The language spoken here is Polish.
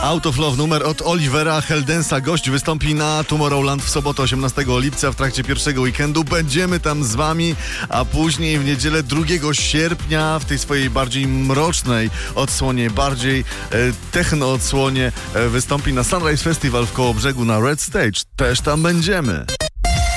Out of Love, numer od Olivera Heldensa. Gość wystąpi na Tomorrowland w sobotę 18 lipca w trakcie pierwszego weekendu. Będziemy tam z wami, a później w niedzielę 2 sierpnia w tej swojej bardziej mrocznej odsłonie, bardziej techno odsłonie wystąpi na Sunrise Festival w Kołobrzegu na Red Stage. Też tam będziemy.